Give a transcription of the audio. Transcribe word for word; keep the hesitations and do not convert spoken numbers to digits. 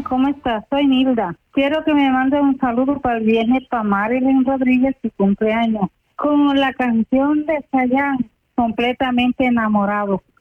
¿cómo estás? Soy Nilda. Quiero que me mande un saludo para el viernes para Marilyn Rodríguez, su cumpleaños, con la canción de Chayanne, Completamente Enamorado.